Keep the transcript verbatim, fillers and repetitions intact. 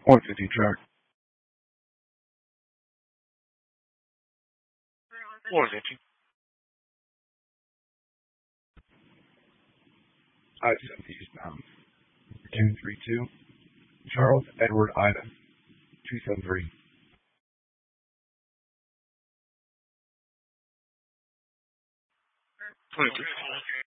one fifty track. one fifty. I seventy eastbound. two three two. Charles Edward Ida. two seven three. twenty-three.